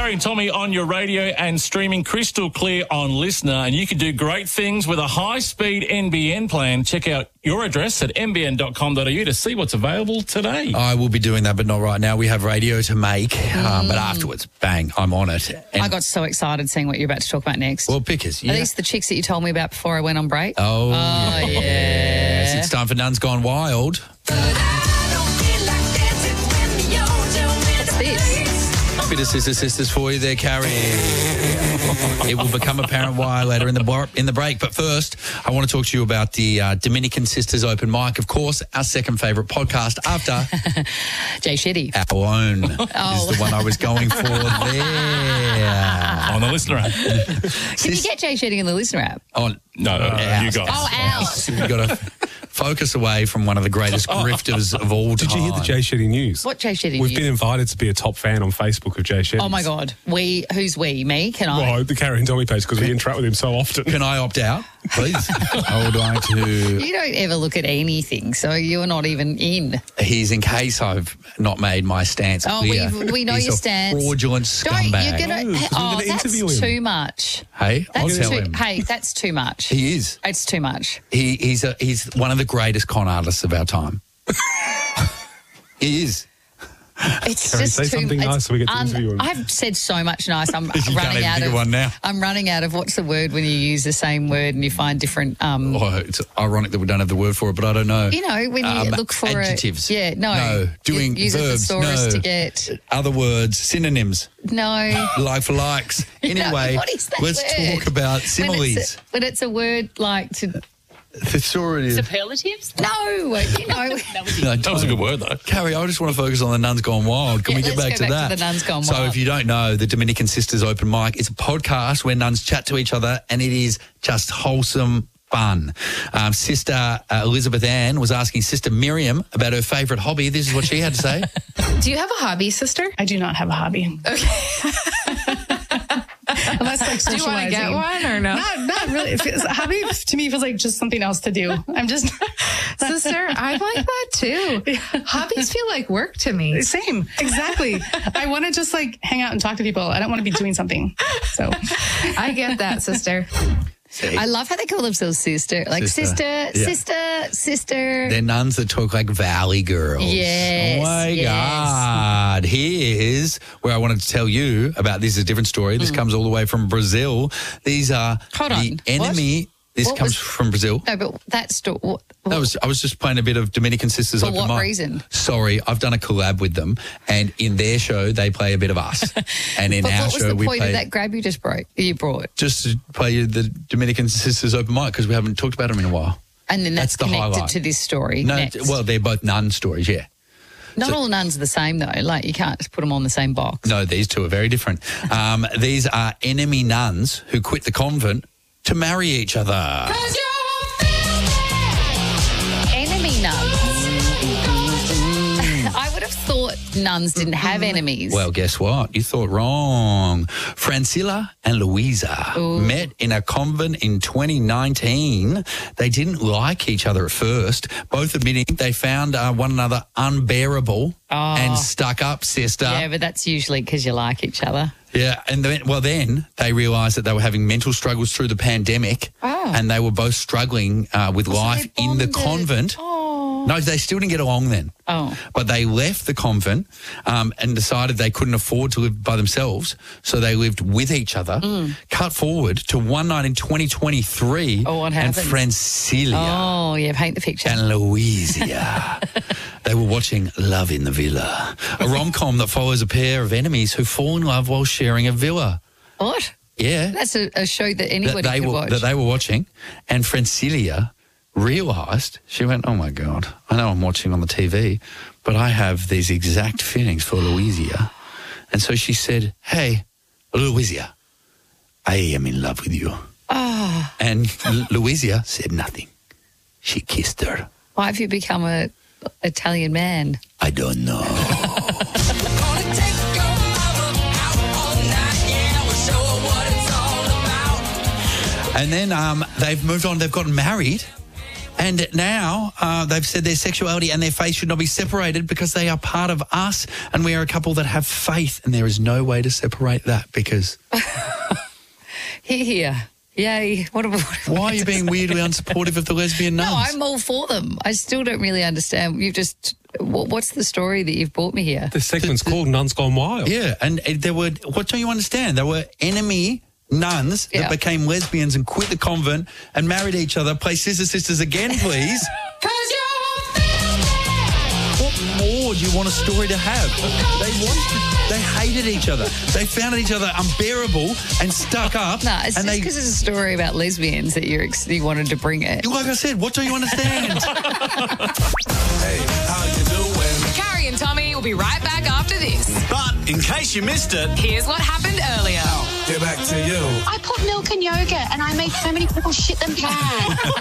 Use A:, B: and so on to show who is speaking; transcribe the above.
A: Carrie and Tommy on your radio and streaming crystal clear on Listener. And you can do great things with a high-speed NBN plan. Check out your address at nbn.com.au to see what's available today.
B: I will be doing that, but not right now. We have radio to make, but afterwards, bang, I'm on it. And
C: I got so excited seeing what you're about to talk about next.
B: well, pickers.
C: Are these the chicks that you told me about before I went on break?
B: Oh,
C: yes.
B: It's time for Nuns Gone Wild.
C: What's this?
B: Bit of sisters for you there, Carrie. It will become apparent why later in the break. But first, I want to talk to you about the Dominican Sisters Open Mic. Of course, our second favourite podcast after
C: Jay Shetty.
B: our own is the one I was going for there.
A: On the Listener app.
C: Can you get Jay Shetty in the Listener app?
B: Oh,
A: No, you guys.
C: Oh, ours.
B: You've got to focus away from one of the greatest grifters of all time.
D: Did you hear the Jay Shetty news?
C: What Jay Shetty
D: We've
C: news?
D: been invited to be a top fan on Facebook of Jay Shetty.
C: Oh, my God. Who's we? Me? Can I?
D: Well, the Carrie and Tommy page because we interact with him so often.
B: Can I opt out, please? I would like to.
C: You don't ever look at anything, so you're not even in.
B: He's in case I've not made my stance clear.
C: We know
B: He's
C: your
B: a
C: stance.
B: fraudulent scumbag.
C: You're gonna.
D: No, 'cause we're gonna
C: that's
D: interview him.
C: too much.
B: Hey, I'll
C: That's
B: tell
C: too.
B: him.
C: Hey, that's too much.
B: He is.
C: It's too much.
B: He's one of the greatest con artists of our time. He is.
C: It's
D: Carrie,
C: just
D: say
C: too.
D: something nice so we get to interview him.
C: I've said so much nice. I'm
B: You can't
C: running
B: even
C: out
B: think
C: of
B: of one now.
C: I'm running out of what's the word when you use the same word and you find different.
B: Oh, it's ironic that we don't have the word for it, but I don't know.
C: You know, when you look for
B: adjectives.
C: No,
B: doing
C: use
B: verbs.
C: a thesaurus
B: No.
C: to get
B: Other words, synonyms,
C: no.
B: like for likes. Anyway,
C: what is that
B: let's
C: word?
B: talk about similes.
C: When it's a word like to
B: Thesaurus.
E: Superlatives?
C: no, you know.
B: No,
A: That was a good word, though.
B: Carrie, I just want to focus on the Nuns Gone Wild. Can
C: Yeah,
B: we get
C: let's
B: back
C: go
B: to
C: back
B: that?
C: to the Nuns Gone
B: So
C: Wild.
B: if you don't know, the Dominican Sisters Open Mic is a podcast where nuns chat to each other and it is just wholesome fun. Sister Elizabeth Ann was asking Sister Miriam about her favourite hobby. This is what she had to say.
E: Do you have a hobby, sister?
F: I do not have a hobby. Unless like
E: Do you want to get
F: socializing.
E: one or no?
F: Not really. A hobby to me feels like just something else to do. I'm just
E: Sister, I like that too. Hobbies feel like work to me.
F: same. Exactly. I want to just like hang out and talk to people. I don't want to be doing something. So
E: I get that, sister.
C: I love how they call themselves sister. Like
B: Sister.
C: sister.
B: They're nuns that talk like valley girls.
C: Yes,
B: Oh, my
C: yes.
B: God. Here's where I wanted to tell you about. This is a different story. This comes all the way from Brazil. These are
C: Hold
B: the
C: on.
B: enemy. This
C: What
B: comes
C: was-
B: from Brazil.
C: No, but that story.
B: I was just playing a bit of Dominican Sisters
C: For
B: Open
C: what
B: Mic.
C: reason?
B: Sorry, I've done a collab with them, and in their show they play a bit of us, and in
C: But
B: our
C: what was
B: show
C: the
B: we
C: point
B: play
C: of that grab you just brought? Just
B: to play the Dominican Sisters Open Mic because we haven't talked about them in a while.
C: and then that's
B: the
C: connected
B: highlight.
C: to this story.
B: No,
C: next.
B: well, they're both nun stories, yeah.
C: Not all nuns are the same though. Like you can't just put them on the same box.
B: No, these two are very different. These are enemy nuns who quit the convent to marry each other.
C: Enemy nuns. I would have thought nuns didn't have enemies.
B: Well, guess what? You thought wrong. Francilla and Louisa met in a convent in 2019. They didn't like each other at first, both admitting they found one another unbearable and stuck up, sister.
C: yeah, but that's usually because you like each other.
B: Yeah, and then they realised that they were having mental struggles through the pandemic, and they were both struggling with life
C: they
B: in the
C: bonded.
B: convent. No, they still didn't get along then.
C: Oh.
B: But they left the convent and decided they couldn't afford to live by themselves, so they lived with each other. Cut forward to one night in 2023,
C: Oh, what
B: and
C: happened?
B: Francilia
C: Oh, yeah, paint the picture.
B: and Louisa. They were watching Love in the Villa, a rom-com that follows a pair of enemies who fall in love while sharing a villa.
C: What?
B: Yeah.
C: That's a show that
B: that
C: anybody
B: they
C: could
B: were
C: watch.
B: that they were watching, and Francilia realised, she went, "Oh my God, I know I'm watching on the TV, but I have these exact feelings for Louisa." And so she said, "Hey, Louisa, I am in love with you." And Louisa said nothing. She kissed her.
C: Why have you become a Italian man?
B: I don't know. And then they've moved on. They've gotten married. And now they've said their sexuality and their faith should not be separated because they are part of us and we are a couple that have faith, and there is no way to separate that because...
C: Here. Yay.
B: Why are you being weirdly unsupportive of the lesbian nuns?
C: No, I'm all for them. I still don't really understand. What's the story that you've brought me here?
D: The segment's called Nuns Gone Wild.
B: Yeah, and there were... What don't you understand? There were enemy... nuns that became lesbians and quit the convent and married each other. Play Sister Sisters again, please. What more do you want a story to have? They hated each other. They found each other unbearable and stuck up.
C: No, it's just because it's a story about lesbians that you wanted to bring it.
B: Like I said, what don't you understand?
G: Hey, how you doing?
H: Carrie and Tommy will be right back after this.
G: But in case you missed it,
H: Here's what happened earlier.
G: get back to you.
I: I put milk in yogurt and I made so many people shit them pants.